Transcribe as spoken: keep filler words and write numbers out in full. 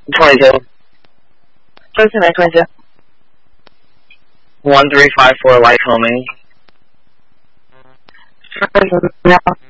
twenty-two. twenty-two, nine, twenty-two. one three five four light homing. Now.